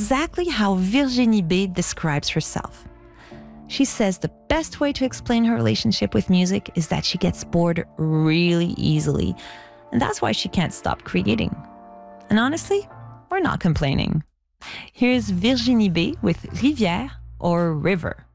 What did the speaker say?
exactly how Virginie B describes herself. She says the best way to explain her relationship with music is that she gets bored really easily, and that's why she can't stop creating. And honestly, we're not complaining. Here's Virginie B with Rivière or River.